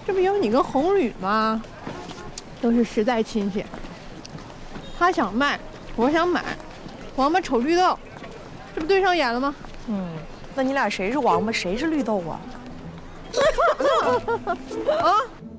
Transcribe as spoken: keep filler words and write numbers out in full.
这不有你跟红吕吗？都是实在亲戚。他想卖，我想买，王八瞅绿豆，这不对上眼了吗？ 嗯，那你俩谁是王八，谁是绿豆啊？ 啊！